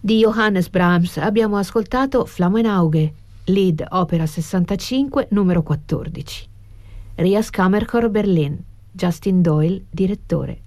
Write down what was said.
Di Johannes Brahms abbiamo ascoltato Flammen Auge, lead opera 65, numero 14. Rias Kammerchor Berlin, Justin Doyle, direttore.